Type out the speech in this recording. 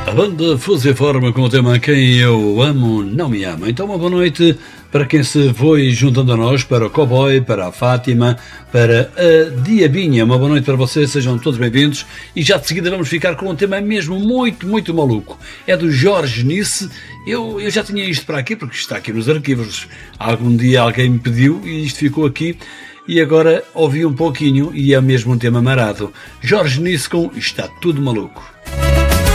A banda Fusiforme com o tema Quem Eu Amo Não Me Ama. Então uma boa noite para quem se foi juntando a nós, para o Cowboy, para a Fátima, para a Diabinha. Uma boa noite para vocês, sejam todos bem-vindos. E já de seguida vamos ficar com um tema mesmo muito maluco. É do Jorge Nice. Eu já tinha isto para aqui, porque está aqui nos arquivos. Algum dia alguém me pediu e isto ficou aqui. E agora ouvi um pouquinho e é mesmo um tema marado. Jorge Nice com Está Tudo Maluco.